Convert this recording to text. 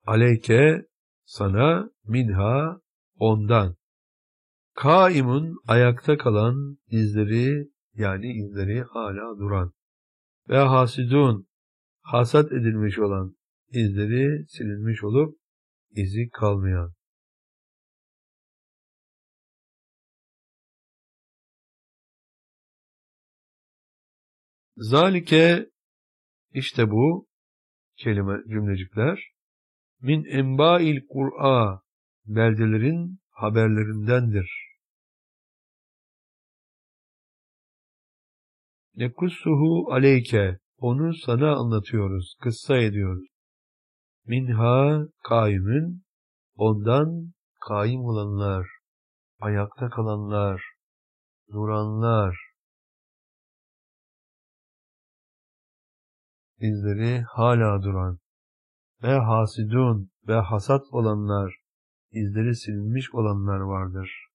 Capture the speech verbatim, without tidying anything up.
aleyke sana, minha ondan. Kaimun ayakta kalan, izleri yani izleri hala duran. Ve hasidun hasat edilmiş olan, izleri silinmiş olup izi kalmayan. Zalike işte bu kelime cümlecikler min enba'il Kur'a beldelerin haberlerindendir. Nekussuhu aleyke onu sana anlatıyoruz, kıssa ediyoruz. Minha kaimin ondan kaim olanlar, ayakta kalanlar, duranlar, izleri hala duran ve hasidun ve hasat olanlar, izleri silinmiş olanlar vardır.